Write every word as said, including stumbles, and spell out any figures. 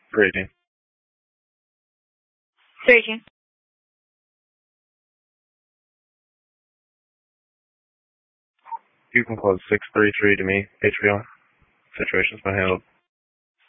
Rating. Speaking. You can call six three three to me, H B O. Situation's been handled.